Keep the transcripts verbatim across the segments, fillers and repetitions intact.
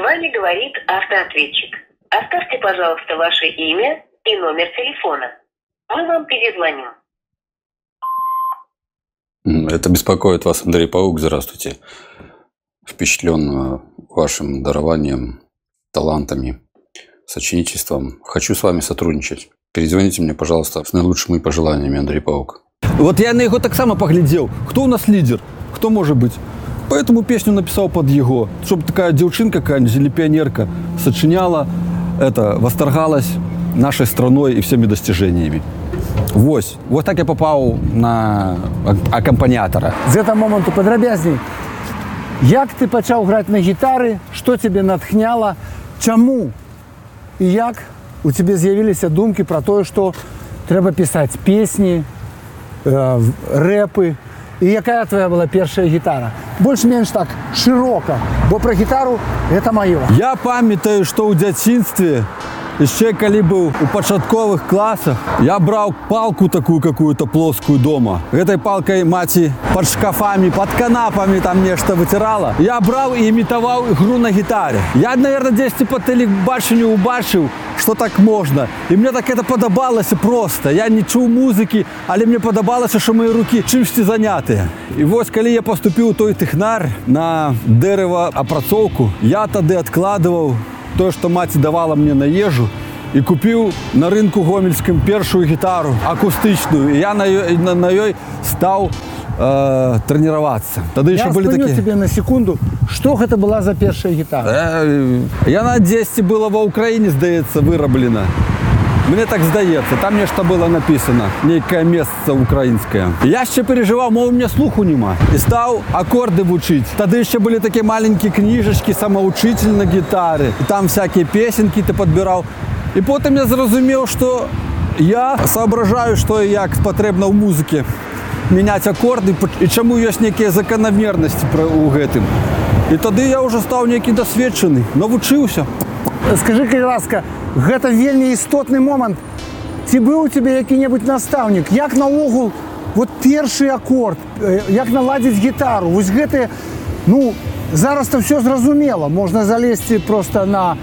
вами говорит автоответчик. Оставьте, пожалуйста, ваше имя и номер телефона. Мы вам перезвоним. Это беспокоит вас Андрей Паук. Здравствуйте. Впечатлен вашим дарованием, талантами, сочинительством. Хочу с вами сотрудничать. Перезвоните мне, пожалуйста, с наилучшими пожеланиями, Андрей Паук. Вот я на его так само поглядел. Кто у нас лидер? Кто может быть? Поэтому песню написал под его. Чтобы такая девчинка какая-нибудь или пионерка сочиняла, это, восторгалась нашей страной и всеми достижениями. Вось. Вот так я попал на аккомпаніатора. З этого моменту подробязней. Як ти почав грати на гітарі? Що тебе натхняло? Чому? І як у тебе з'явилися думки про те, що треба писати пісні, э, репи? І яка твоя була перша гітара? Більш-менш так широко, бо про гітару це моє. Я пам'ятаю, що у дитинстві, ще коли був у початкових класах, я брав палку такую какую-то плоскую дома. Этой палкой мати под шкафами, под канапами там нечто вытирала. Я брав і імітував ігру на гітарі. Я, наверное, десь по телебаченню убачив, що так можна. І мені так це подобалося просто. Я не чув музики, але мені подобалося, що мої руки чимось зайняті. І ось коли я поступив у той технар на деревоопрацовку, я тоді відкладував то, що мати давала мені на їжу, і купив на ринку гомельському першу гітару акустичну. І я на її, на, на її став е, тренуватися. Тоді я ще були такі... такі... тебе на секунду, що це була за перша гітара? Е, я на Одесі була в Україні, здається, вироблена. Мені так здається, там нечто було написано, некое місце українське. Я ще переживав, мов у мене слуху нема. І став акорди вчити. Тоді ще були такі маленькі книжечки, самоучитель на гітарі. І там всякі пісеньки ти підбирав. І потім я зрозумів, що я соображаю, що і як потрібно в музиці міняти акорди, і чому є якісь закономірності у гэтым. І тоді я вже став некий досвідчений, навчився. Скажи, будь ласка, гэта вельмі істотний момент. Ці быў у тебе які-небудзь настаўнік? Як наогул вот першы акорд, як наладзіць гітару? Вось гэта, ну, зараз-то все зразумела. Можна залезці просто на,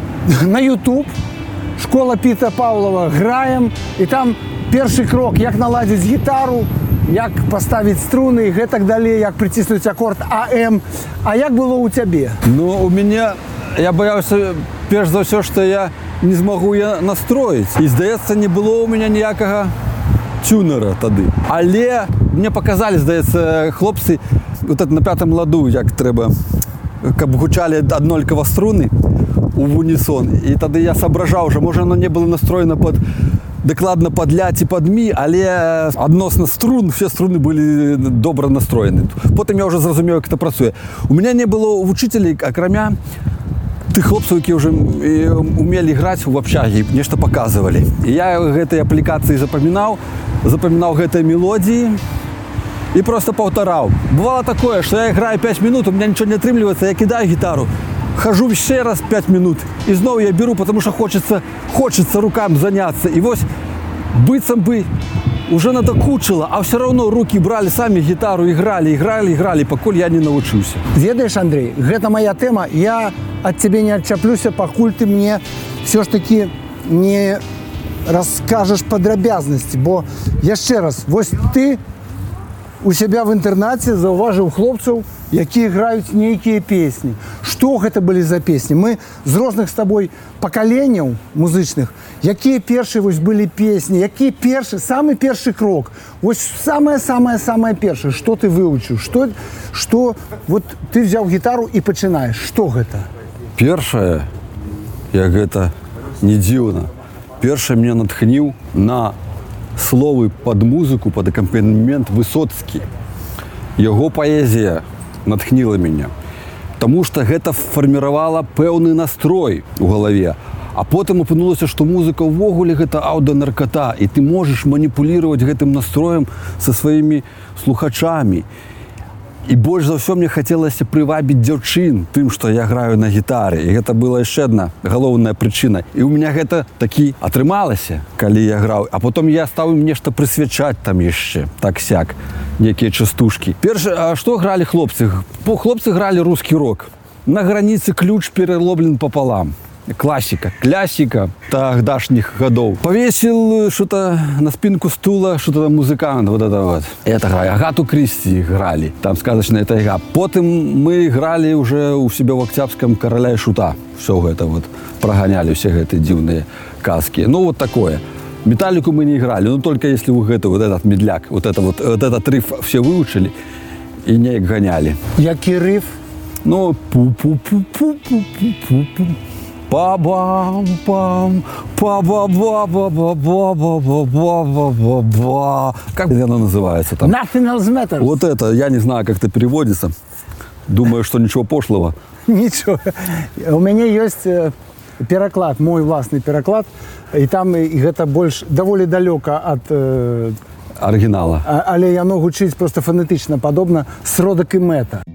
на YouTube, школа Піта Павлова, граем, і там першы крок, як наладзіць гітару, як поставіць струны і гэтак далей, як прыціснуць акорд АМ. А як было у цябе? Ну, у мяне, я баяўся, перш за ўсё, што я не змагу я настроіць. І, здаецца, не было у мяне ніякага тюнера тады. Але мне паказалі, здаецца, хлопцы, вот это на пятым ладу, як трэба, каб гучалі аднолькава струны у унісон. І тады я соображаў, що, можа, оно не было настроено под докладно под ля ці под мі, але адносна струн, все струны былі добра настроены. Потым я ўжо зразумеў, як это працуе. У мяне не было вучителей, акрамя тых хлопцаў, які ўжо умелі граць у абшагі, нешта паказвалі. І я гэтай аплікацыі запамінаў, запамінаў гэтыя мелодіі і просто паўтараў. Бывало такое, што я играю пять минут, у меня ничего не атрымліваецца, я кидаю гітару, хожу ще раз пять минут, и снова я беру, потому что хочется, хочется рукам заняться. И вот быццам бы уже надокучило, а все равно руки брали сами гитару, играли, играли, играли, покуль я не научился. Ведаешь, Андрей, это моя тема, я от тебя не отчаплюся, покуль ты мне все ж таки не расскажешь подробязности, бо яшчэ раз, вот ты у себя в інтэрнаце заўважыў хлопцаў, якія граюць нейкія песні. Што гэта былі за песні? Мы з розных з табой пакаленняў музычных, якія першыя вось былі песні, які першы, самы першы крок, вось самае-самае-самае першае, што ты вывучыў, што, што вот ты взяў гітару і пачынаеш, што гэта? Першае, як гэта не дзіўна, першае мне натхніў на словы под музыку, под аккомпанемент Высоцкі. Яго паэзія натхніла мяне, таму што гэта фарміравала пэўны настрой у галаве. А потым апынулася, што музыка ўвогуле гэта аўдыонарката, і ты можаш маніпуліраваць гэтым настроем са сваімі слухачамі. І больш за ўсё мне хацелася прывабіць дзяўчын тым, што я граю на гітары. І гэта была яшчэ адна галоўная прычына. І ў мяне гэта такі атрымалася, калі я граў. А потым я стаў ім нешта прысвячаць там яшчэ, так-сяк, некія частушкі. Перш, а што гралі хлопцы? Хлопцы гралі рускі рок. На границе ключ переломлен пополам. Классика, классика тогдашних годов. Повесил что-то на спинку стула, что-то там музыкант, вот это вот. Это Агату Кристи играли, там сказочная тайга. Потом мы играли уже у себя в Октябрьском «Короля и Шута». Все это вот, прогоняли все эти дивные каски. Ну, вот такое. Металлику мы не играли, но только если вы это, вот этот медляк, вот, это вот, вот этот риф все выучили и не гоняли. Який риф? Ну, пу-пу-пу-пу-пу-пу-пу. Па-бам-пам, па-ба-ба-ба-ба-ба-ба-ба-ба-ба. Как оно называется там? Nothing else matters. Вот это, я не знаю, как это переводится. Думаю, что ничего пошлого. Ничего. У меня есть э, пераклад, мой власный пераклад, и там и гэта больш даволі далёка ад э, Оригинала. а- але яно гучыць просто фонетычна падобна сродак і мэта.